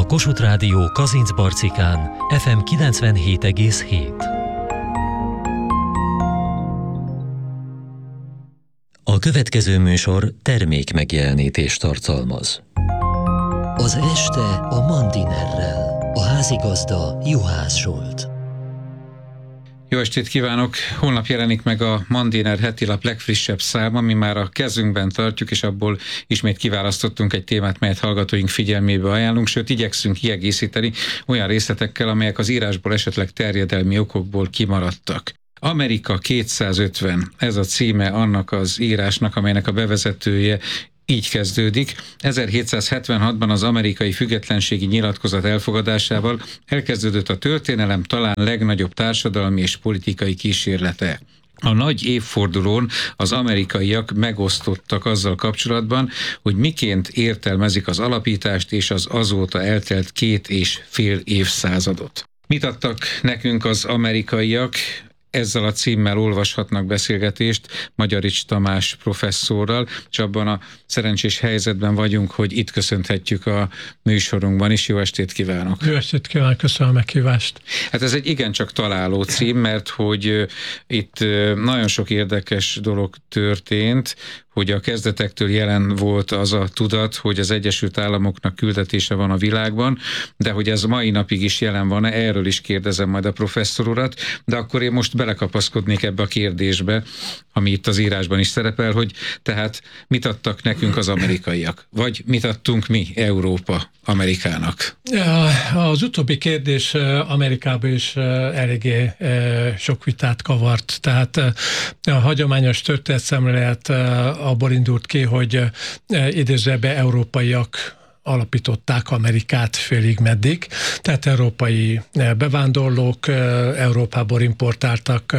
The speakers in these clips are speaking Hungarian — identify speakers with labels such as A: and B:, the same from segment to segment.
A: a Kossuth Rádió Kazincbarcikán FM 97,7. A következő műsor termék megjelenítést tartalmaz. Az este a Mandinerrel. A házigazda Juhász Zsolt.
B: Jó estét kívánok! Holnap jelenik meg a Mandiner hetilap legfrissebb száma, mi már a kezünkben tartjuk, és abból ismét kiválasztottunk egy témát, melyet hallgatóink figyelmébe ajánlunk, sőt igyekszünk kiegészíteni olyan részletekkel, amelyek az írásból esetleg terjedelmi okokból kimaradtak. Amerika 250, ez a címe annak az írásnak, amelynek a bevezetője így kezdődik. 1776-ban az amerikai függetlenségi nyilatkozat elfogadásával elkezdődött a történelem talán legnagyobb társadalmi és politikai kísérlete. A nagy évfordulón az amerikaiak megosztottak azzal kapcsolatban, hogy miként értelmezik az alapítást és az azóta eltelt 2,5 évszázadot. Mit adtak nekünk az amerikaiak? Ezzel a címmel olvashatnak beszélgetést Magyarics Tamás professzorral, és abban a szerencsés helyzetben vagyunk, hogy itt köszönhetjük a műsorunkban is. Jó estét kívánok!
C: Jó estét kívánok, köszönöm a meghívást!
B: Hát ez egy igencsak találó cím, mert hogy itt nagyon sok érdekes dolog történt, hogy a kezdetektől jelen volt az a tudat, hogy az Egyesült Államoknak küldetése van a világban, de hogy ez mai napig is jelen van-e, erről is kérdezem majd a professzor urat, de akkor én most belekapaszkodnék ebbe a kérdésbe, ami itt az írásban is szerepel, hogy tehát mit adtak nekünk az amerikaiak, vagy mit adtunk mi, Európa, Amerikának?
C: Az utóbbi kérdés Amerikában is eléggé sok vitát kavart, tehát a hagyományos történetszemlélet abból indult ki, hogy idézőjelben európaiak alapították Amerikát félig meddig, tehát európai bevándorlók Európából importáltak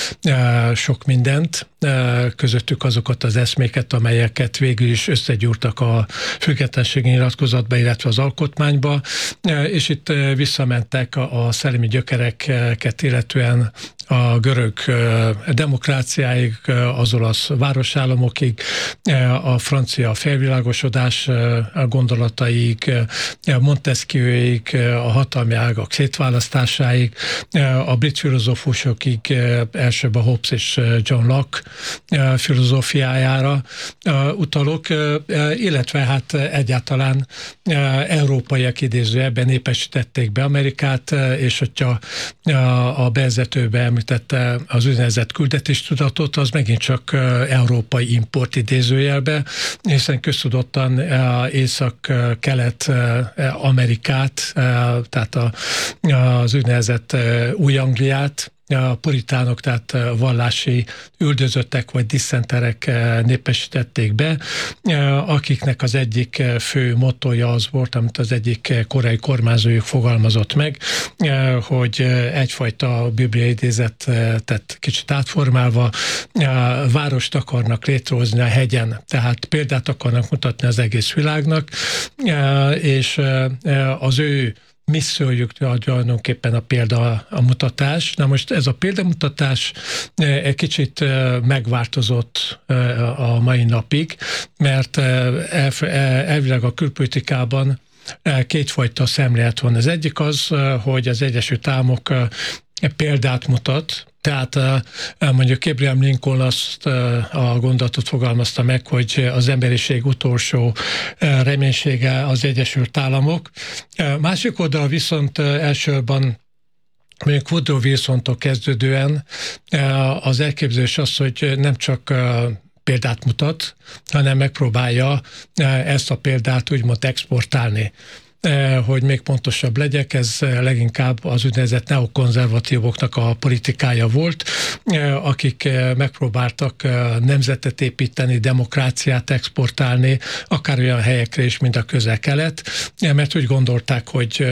C: sok mindent, közöttük azokat az eszméket, amelyeket végül is összegyúrtak a függetlenségi nyilatkozatba, illetve az alkotmányba, és itt visszamentek a szellemi gyökereket, illetően a görög demokráciáig, az olasz városállamokig, a francia felvilágosodás gondolataig, Montesquieuig, a hatalmi ágak szétválasztásáig, a brit filozófusokig, elsőbb a Hobbes és John Locke filozófiájára utalok, illetve hát egyáltalán európaiak idézőjelben népesítették be Amerikát, és hogyha a bevezetőbe említette az úgynevezett küldetéstudatot, az megint csak európai import idézőjelbe, hiszen köztudottan Észak-Kelet Amerikát, tehát az úgynevezett Új-Angliát, a puritánok, tehát vallási üldözöttek vagy disszenterek népesítették be, akiknek az egyik fő mottoja az volt, amit az egyik korai kormányzójuk fogalmazott meg, hogy egyfajta bibliai idézetet kicsit átformálva várost akarnak létrehozni a hegyen, tehát példát akarnak mutatni az egész világnak, és az ő missziójuk tulajdonképpen a példamutatás. Na most ez a példamutatás egy kicsit megváltozott a mai napig, mert elvileg a külpolitikában kétfajta szemlélet van. Az egyik az, hogy az Egyesült Államok példát mutat, tehát mondjuk Abraham Lincoln azt a gondolatot fogalmazta meg, hogy az emberiség utolsó reménysége az Egyesült Államok. Másik oldal viszont elsősorban mondjuk Woodrow Wilsontól kezdődően az elképzelés az, hogy nem csak példát mutat, hanem megpróbálja ezt a példát úgymond exportálni. Hogy még pontosabb legyek, ez leginkább az úgynevezett neokonzervatívoknak a politikája volt, akik megpróbáltak nemzetet építeni, demokráciát exportálni, akár olyan helyekre is, mint a Közel-Kelet, mert úgy gondolták, hogy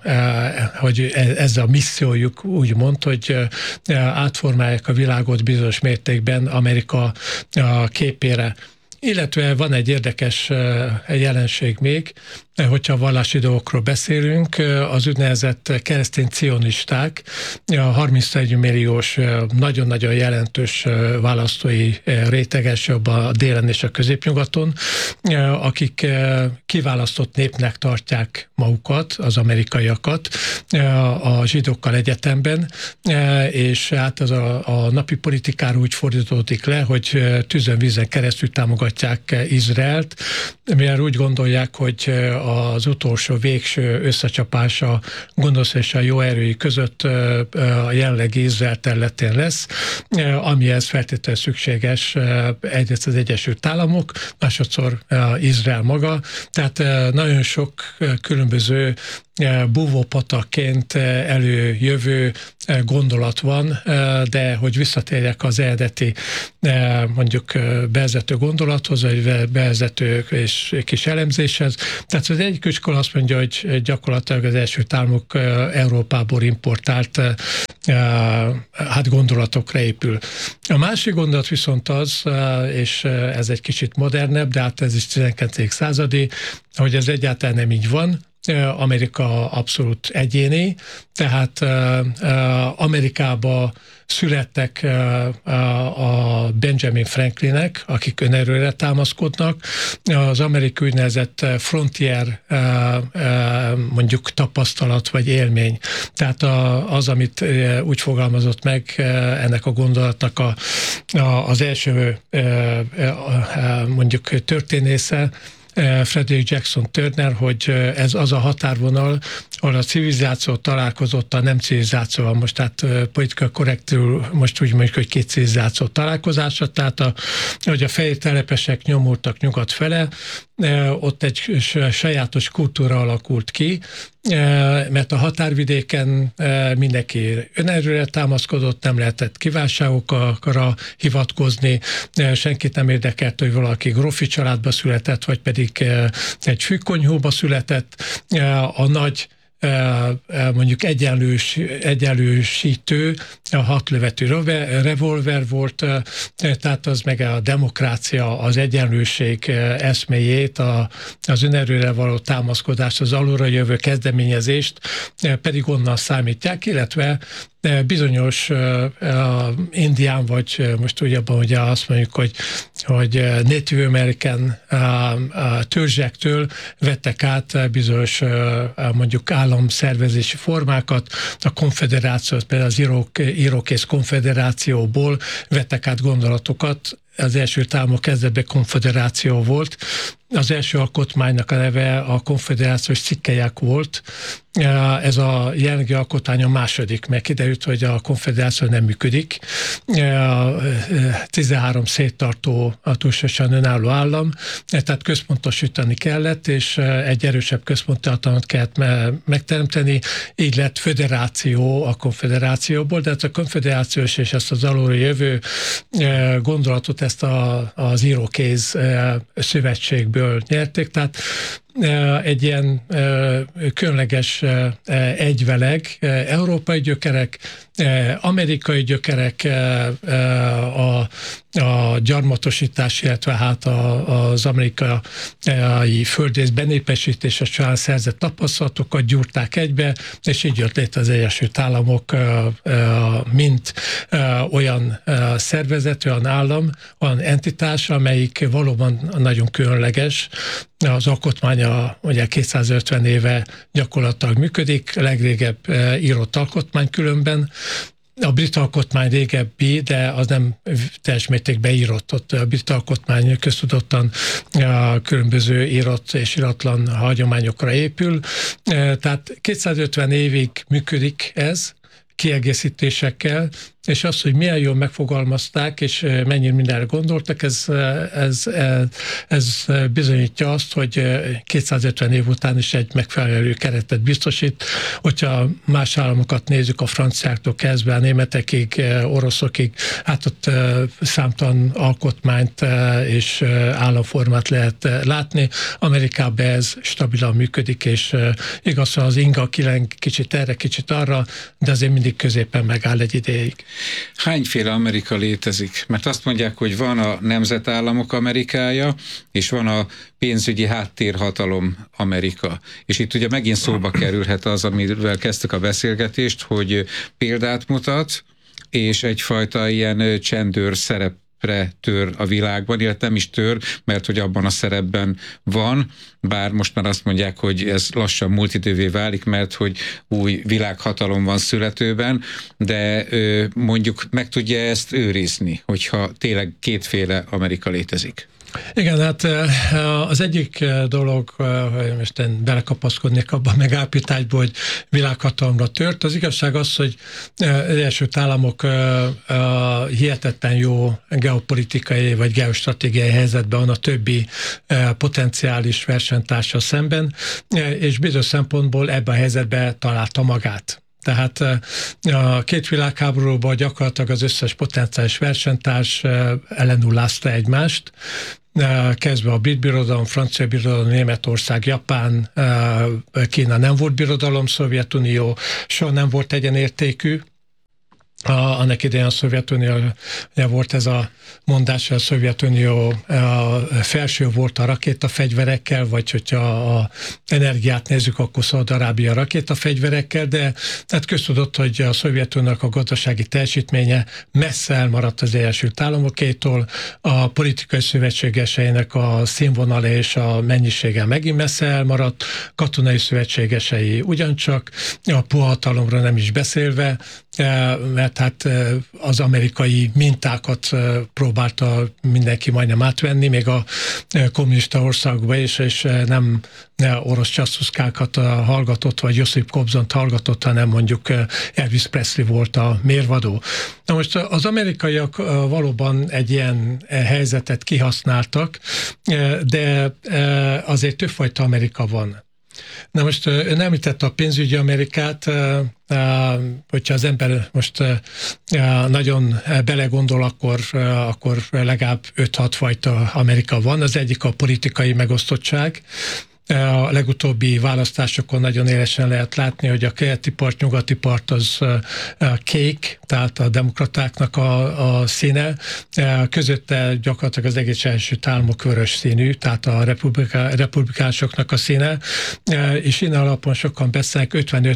C: ez a missziójuk úgymond, hogy átformálják a világot bizonyos mértékben Amerika képére. Illetve van egy érdekes jelenség még, hogyha vallási dolgokról beszélünk, az úgynevezett keresztény cionisták, a 31 milliós, nagyon-nagyon jelentős választói réteges jobb a délen és a középnyugaton, akik kiválasztott népnek tartják magukat, az amerikaiakat, a zsidókkal egyetemben, és hát ez a napi politikára úgy fordítódik le, hogy tűzön vízen keresztül támogatják Izraelt, mivel úgy gondolják, hogy az utolsó végső összecsapás a gonosz és a jó erői között a jelenlegi Izrael területén lesz, amihez feltétlenül szükséges egyrészt az Egyesült Államok, másodszor Izrael maga, tehát nagyon sok különböző búvópatakként előjövő gondolat van, de hogy visszatérjek az eredeti mondjuk bevezető gondolathoz, vagy bevezető és kis elemzéshez. Tehát az egyik iskola azt mondja, hogy gyakorlatilag az Egyesült Államok Európából importált hát gondolatokra épül. A másik gondolat viszont az, és ez egy kicsit modernebb, de hát ez is 19. századi, hogy ez egyáltalán nem így van. Amerika abszolút egyéni, tehát Amerikába születtek a Benjamin Franklinek, akik önerőre támaszkodnak. Az amerikai úgynevezett frontier mondjuk tapasztalat vagy élmény. Tehát az, amit úgy fogalmazott meg ennek a gondolatnak az első mondjuk történésze, Frederick Jackson Turner, hogy ez az a határvonal, ahol a civilizáció találkozott a nem civilizációval. Most tehát politika korrektül most úgy mondjuk, hogy két civilizáció találkozása, tehát hogy a fehér telepesek nyomultak nyugat fele, ott egy sajátos kultúra alakult ki, mert a határvidéken mindenki önerőre támaszkodott, nem lehetett kívánságokra hivatkozni, senkit nem érdekelt, hogy valaki grófi családba született, vagy pedig egy fűkonyhóba született. A nagy mondjuk egyenlősítő, a hatlövetű revolver volt, tehát az meg a demokrácia, az egyenlőség eszméjét, az önerőre való támaszkodást, az alulra jövő kezdeményezést pedig onnan számítják, illetve bizonyos indián, vagy most úgy abban, hogy azt mondjuk, hogy Native American törzsektől vettek át bizonyos mondjuk államszervezési formákat, a konfederációt, például az Irokész konfederációból vettek át gondolatokat. Az első Államok kezdetben konfederáció volt. Az első alkotmánynak a neve a konfederációs cikkelyek volt. Ez a jelenlegi alkotmány a második, mert kiderült, hogy a konfederáció nem működik. 13 széttartó, túlságosan önálló állam, tehát központosítani kellett, és egy erősebb központi hatalmat kellett megteremteni. Így lett föderáció a konfederációból, de ez a konfederációs és ezt az alulra jövő gondolatot, ezt az Irokéz szövetségből nyerték, tehát egy ilyen különleges egyveleg, európai gyökerek, amerikai gyökerek, a gyarmatosítás, illetve hát az amerikai földrész benépesítése során szerzett tapasztalatokat gyúrták egybe, és így jött létre az Egyesült Államok, mint olyan szervezet, olyan állam, olyan entitás, amelyik valóban nagyon különleges. Az alkotmánya ugye 250 éve gyakorlatilag működik, legrégebb írott alkotmány különben. A brit alkotmány régebbi, de az nem teljes mértékben írott. Ott a brit alkotmány köztudottan különböző írott és iratlan hagyományokra épül. Tehát 250 évig működik ez, kiegészítésekkel, és az, hogy milyen jól megfogalmazták, és mennyire mindenre gondoltak, ez bizonyítja azt, hogy 250 év után is egy megfelelő keretet biztosít. Hogyha más államokat nézzük, a franciáktól kezdve a németekig, oroszokig, hát ott számtalan alkotmányt és államformát lehet látni. Amerikában ez stabilan működik, és igaz, az inga kileng kicsit erre, kicsit arra, de azért mindig középen megáll egy ideig.
B: Hányféle Amerika létezik? Mert azt mondják, hogy van a nemzetállamok Amerikája, és van a pénzügyi háttérhatalom Amerika. És itt ugye megint szóba kerülhet az, amivel kezdtük a beszélgetést, hogy példát mutat, és egyfajta ilyen csendőr szerepre tör a világban, illetve nem is tör, mert hogy abban a szerepben van, bár most már azt mondják, hogy ez lassan múlt idővé válik, mert hogy új világhatalom van születőben, de mondjuk meg tudja ezt őrizni, hogyha tényleg kétféle Amerika létezik.
C: Igen, hát az egyik dolog, hogy most én belekapaszkodnék abban a megállapításba, hogy világhatalomra tört. Az igazság az, hogy az Egyesült Államok hihetetlen jó geopolitikai vagy geostratégiai helyzetben van a többi potenciális versenytársa szemben, és bizonyos szempontból ebben a helyzetben találta magát. Tehát a két világháborúban gyakorlatilag az összes potenciális versenytárs ellenullázta egymást, kezdve a brit birodalom, francia birodalom, Németország, Japán, Kína nem volt birodalom, Szovjetunió soha nem volt egyenértékű. Annak idején a Szovjetunió volt ez a mondás, hogy a Szovjetunió felső volt a rakétafegyverekkel, vagy hogyha a energiát nézzük, akkor Szaúd-Arábia rakétafegyverekkel, de hát köztudott, hogy a Szovjetuniónak a gazdasági teljesítménye messze elmaradt az Egyesült Államokétól, a politikai szövetségeseinek a színvonala és a mennyisége megint messze elmaradt, katonai szövetségesei ugyancsak, a puha hatalomra nem is beszélve, mert hát az amerikai mintákat próbálta mindenki majdnem átvenni, még a kommunista országokban is, és nem orosz csasztuszkákat hallgatott, vagy Josip Kobzont hallgatott, hanem mondjuk Elvis Presley volt a mérvadó. Na most az amerikaiak valóban egy ilyen helyzetet kihasználtak, de azért többfajta Amerika van. Na most ön említette a pénzügyi Amerikát, hogyha az ember most nagyon belegondol, akkor legalább 5-6 fajta Amerika van. Az egyik a politikai megosztottság. A legutóbbi választásokon nagyon élesen lehet látni, hogy a keleti part, nyugati part az kék, tehát a demokratáknak a színe. Közötte gyakorlatilag az egész Egyesült Államok vörös színű, tehát a republikánusoknak a színe, és innen alapon sokan beszélnek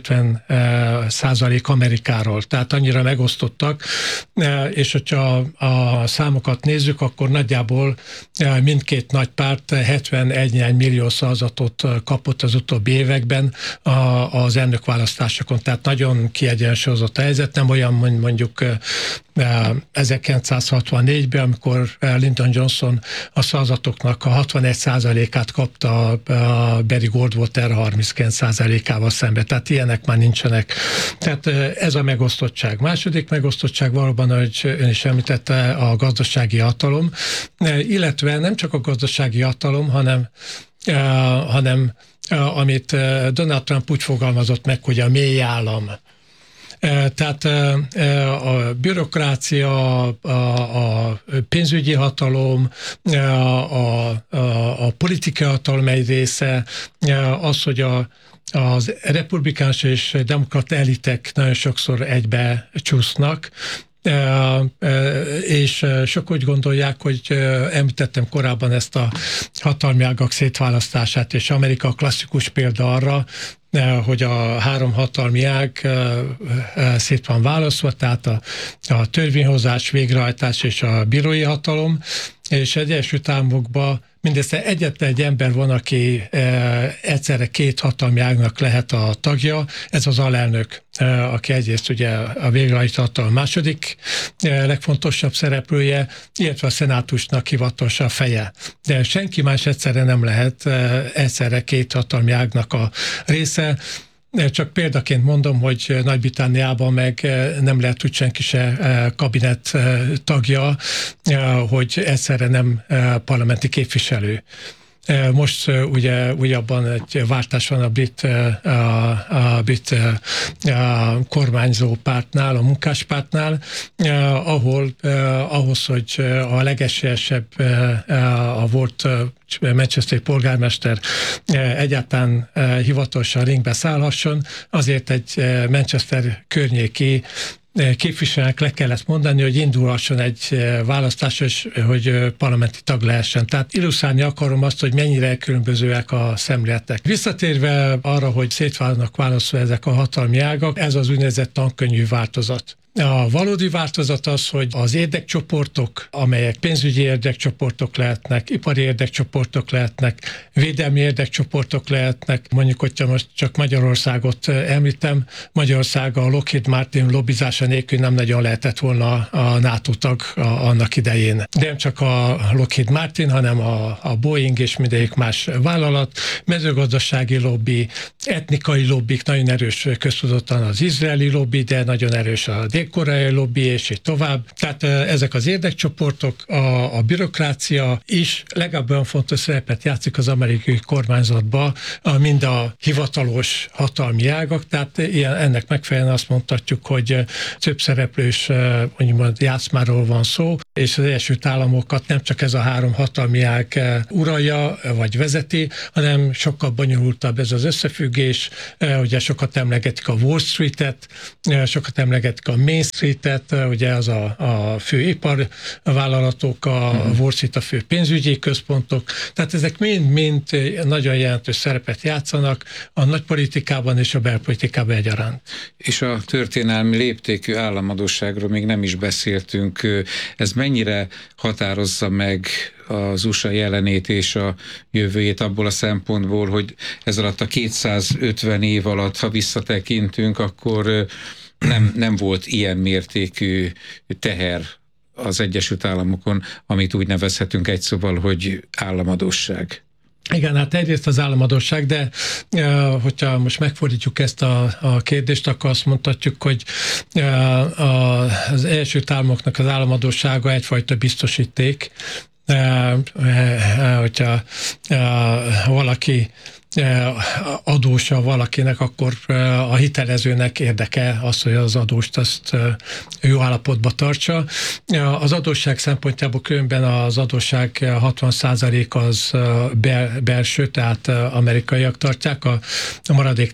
C: 50-50% Amerikáról, tehát annyira megosztottak, és hogyha a számokat nézzük, akkor nagyjából mindkét nagy párt 71 millió szavazatot kapott az utóbbi években az elnökválasztásokon. Tehát nagyon kiegyensúlyozott a helyzet, nem olyan mondjuk 1964-ben, amikor Lyndon Johnson a szavazatoknak a 61%-át kapta a Barry Goldwater 39%-ával szemben. Tehát ilyenek már nincsenek. Tehát ez a megosztottság. Második megosztottság valóban, ahogy ön is említette, a gazdasági hatalom, illetve nem csak a gazdasági hatalom, hanem amit Donald Trump úgy fogalmazott meg, hogy a mély állam. Tehát a bürokrácia, a pénzügyi hatalom, a politikai hatalom egy része, az, hogy az republikánus és demokrata elitek nagyon sokszor egybe csúsznak, és sok úgy gondolják, hogy említettem korábban ezt a hatalmi ágak szétválasztását, és Amerika klasszikus példa arra, hogy a három hatalmi ág szét van választva, tehát a törvényhozás, végrehajtás és a bírói hatalom, és az Egyesült Államokban mindössze egyetlen egy ember van, aki egyszerre két hatalmi ágnak lehet a tagja, ez az alelnök, aki egyrészt ugye a végrehajtó hatalom második legfontosabb szereplője, illetve a szenátusnak hivatalos a feje. De senki más egyszerre nem lehet egyszerre két hatalmi ágnak a része. Csak példaként mondom, hogy Nagy-Britanniában meg nem lehet úgy senki se kabinet tagja, hogy egyszerre nem parlamenti képviselő. Most ugye újabban egy váltás van a brit kormányzó pártnál, a munkáspártnál, ahol ahhoz, hogy a legesélyesebb a volt manchesteri polgármester egyáltalán hivatalosan ringbe szállhasson, azért egy Manchester környéki képviselőnek le kellett mondani, hogy indulhasson egy választás, és hogy parlamenti tag lehessen. Tehát illusztrálni akarom azt, hogy mennyire különbözőek a szemléletek. Visszatérve arra, hogy szét vannak választva ezek a hatalmi ágak, ez az úgynevezett tankönyvű változat. A valódi változat az, hogy az érdekcsoportok, amelyek pénzügyi érdekcsoportok lehetnek, ipari érdekcsoportok lehetnek, védelmi érdekcsoportok lehetnek, mondjuk, hogyha most csak Magyarországot említem, Magyarország a Lockheed Martin lobbizása nélkül nem nagyon lehetett volna a NATO tag annak idején. De nem csak a Lockheed Martin, hanem a Boeing és mindegyik más vállalat, mezőgazdasági lobby, etnikai lobbik, nagyon erős köztudottan az izraeli lobby, de nagyon erős a dél-koreai lobby, és így tovább. Tehát ezek az érdekcsoportok, a bürokrácia is legalább olyan fontos szerepet játszik az amerikai kormányzatban, mind a hivatalos hatalmi ágak, tehát ennek megfelelően azt mondhatjuk, hogy több szereplős mondjuk játszmáról van szó, és az Egyesült Államokat nem csak ez a három hatalmi ág uralja, vagy vezeti, hanem sokkal bonyolultabb ez az összefüggés. Ugye sokat emlegetik a Wall Street-et, sokat emlegetik a Main Street-et, ugye az a fő iparvállalatok, a Wall Street a fő pénzügyi központok, tehát ezek mind nagyon jelentős szerepet játszanak a nagypolitikában és a belpolitikában egyaránt.
B: És a történelmi léptékű államadósságról még nem is beszéltünk. Ez mennyire határozza meg az USA jelenét és a jövőjét abból a szempontból, hogy ez alatt a 250 év alatt, ha visszatekintünk, akkor nem volt ilyen mértékű teher az Egyesült Államokon, amit úgy nevezhetünk egy szóval, hogy államadósság.
C: Igen, hát egyrészt az államadósság, de hogyha most megfordítjuk ezt a kérdést, akkor azt mondhatjuk, hogy az Egyesült Államoknak az államadóssága egyfajta biztosíték, hogyha valaki adósa valakinek, akkor a hitelezőnek érdeke az, hogy az adóst azt jó állapotba tartsa. Az adósság szempontjából különben az adósság 60% az belső, tehát amerikaiak tartják, a maradék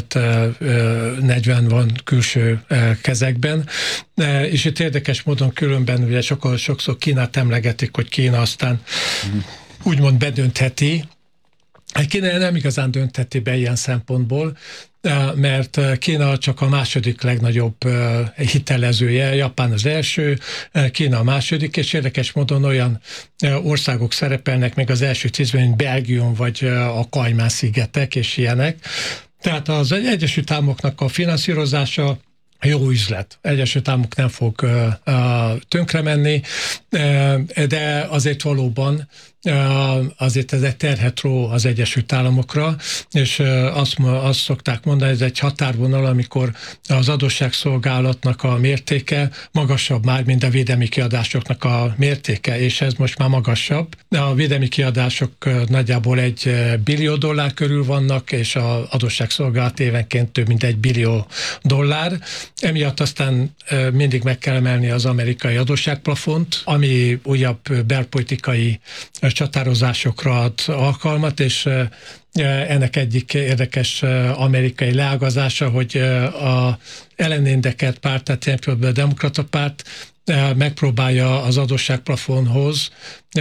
C: 40 van külső kezekben. És itt érdekes módon különben ugye sokszor Kínát emlegetik, hogy Kína aztán úgymond bedöntheti. Kína nem igazán döntheti be ilyen szempontból, mert Kína csak a második legnagyobb hitelezője, Japán az első, Kína a második, és érdekes módon olyan országok szerepelnek még az első 10-ben, mint Belgium vagy a Kajmán-szigetek és ilyenek. Tehát az Egyesült Államoknak a finanszírozása jó üzlet. Egyesült Államok nem fog tönkre menni, de azért valóban azért ez egy terhet ró az Egyesült Államokra, és azt szokták mondani, ez egy határvonal, amikor az adósságszolgálatnak a mértéke magasabb már, mint a védelmi kiadásoknak a mértéke, és ez most már magasabb. A védelmi kiadások nagyjából $1 billió körül vannak, és az adósságszolgálat évenként több mint $1 billió. Emiatt aztán mindig meg kell emelni az amerikai adósságplafont, ami újabb belpolitikai csatározásokra ad alkalmat, és ennek egyik érdekes amerikai leágazása, hogy a ellenindeket párt, tehát a demokrata párt megpróbálja az adósságplafonhoz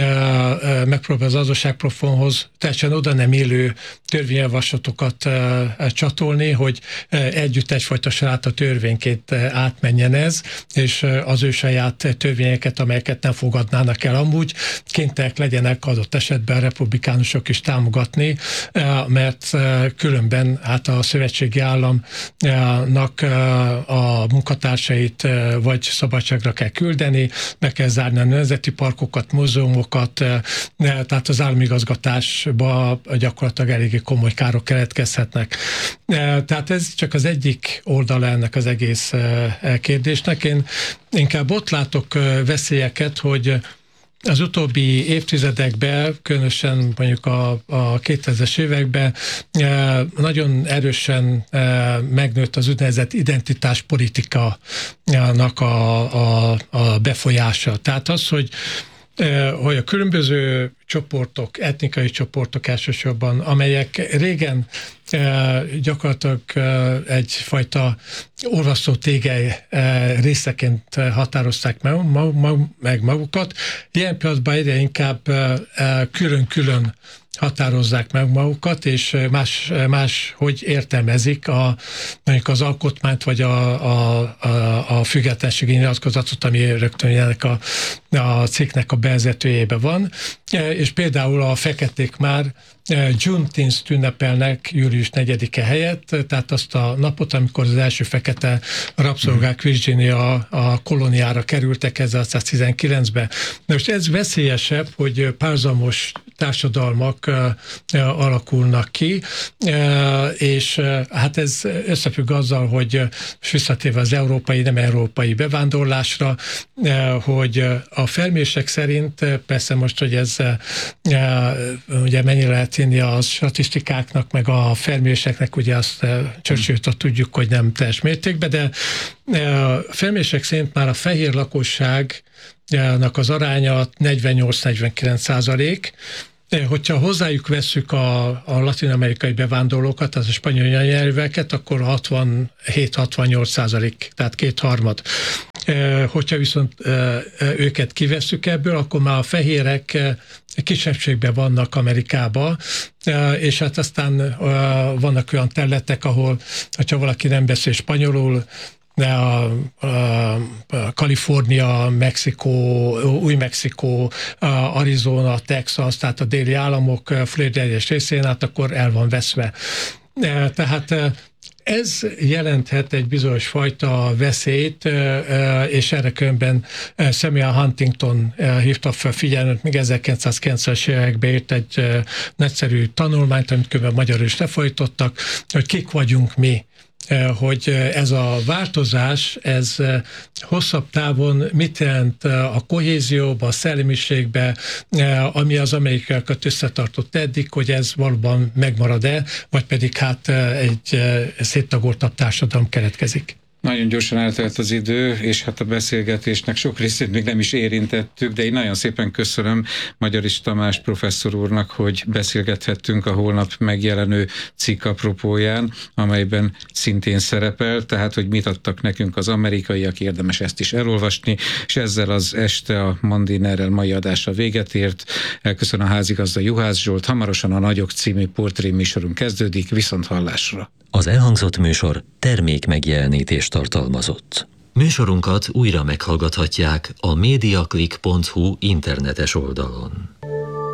C: teljesen oda nem élő törvényjavaslatokat csatolni, hogy együtt egyfajta sajáta törvényként átmenjen ez, és az ő saját törvényeket, amelyeket nem fogadnának el amúgy, kénytelenek legyenek adott esetben a republikánusok is támogatni, mert különben hát a szövetségi államnak a munkatársait vagy szabadságra kell küldeni, meg kell zárni a nemzeti parkokat, múzeumokat, tehát az államigazgatásba gyakorlatilag eléggé komoly károk keletkezhetnek. Tehát ez csak az egyik oldala ennek az egész kérdésnek. Én inkább ott látok veszélyeket, hogy az utóbbi évtizedekben, különösen mondjuk a 2000-es években nagyon erősen megnőtt az úgynevezett identitáspolitikának a befolyása. Tehát az, hogy hogy a különböző csoportok, etnikai csoportok elsősorban, amelyek régen gyakorlatilag egyfajta olvasztó tégely részeként határozták meg magukat, ilyen pillanatban egyre inkább külön-külön határozzák meg magukat, és más hogy értelmezik mondjuk az alkotmányt, vagy a függetlenségi nyilatkozatot, ami rögtön ennek a cikknek a bevezetőjében van, és például a feketék már Juneteenth ünnepelnek július 4-e helyett, tehát azt a napot, amikor az első fekete rabszolgák Virginia a kolóniára kerültek 1919-ben. Na most ez veszélyesebb, hogy párhuzamos társadalmak alakulnak ki, és hát ez összefügg azzal, hogy visszatérve az nem európai bevándorlásra, hogy a felmérések szerint, persze most, hogy ez ugye mennyire lehet hinni a statisztikáknak, meg a felméréseknek, ugye azt Churchill-től tudjuk, hogy nem teljes mértékben, de a felmérések szerint már a fehér lakosságnak az aránya 48-49%, hogyha hozzájuk vesszük a latin-amerikai bevándorlókat, az a spanyol nyelveket, akkor 67-68%, tehát 2/3. Hogyha viszont őket kivesszük ebből, akkor már a fehérek kisebbségben vannak Amerikában, és hát aztán vannak olyan területek, ahol, ha valaki nem beszél spanyolul, a Kalifornia, Mexikó, Új-Mexikó, Arizona, Texas, tehát a déli államok Florida egyes részén, hát akkor el van veszve. Tehát ez jelenthet egy bizonyos fajta veszélyt, és erre különben Samuel Huntington hívta fel figyelmet, még 1990-es években írt egy nagyszerű tanulmányt, amit különben magyarul is lefojtottak, hogy kik vagyunk mi, hogy ez a változás, ez hosszabb távon mit jelent a kohézióba, a szellemiségbe, ami az amerikaiakat összetartott eddig, hogy ez valóban megmarad-e, vagy pedig hát egy széttagoltabb társadalom keletkezik.
B: Nagyon gyorsan eltelt az idő, és hát a beszélgetésnek sok részét még nem is érintettük, de én nagyon szépen köszönöm Magyarics Tamás professzor úrnak, hogy beszélgethettünk a holnap megjelenő cikk apropóján, amelyben szintén szerepel, tehát hogy mit adtak nekünk az amerikaiak, érdemes ezt is elolvasni, és ezzel az este a Mandinerrel mai adása véget ért. Elköszön a házigazda Juhász Zsolt, hamarosan a Nagyok című portré műsorunk kezdődik, viszonthallásra.
A: Az elhangzott műsor termék megjelenítést tartalmazott. Műsorunkat újra meghallgathatják a mediaclick.hu internetes oldalon.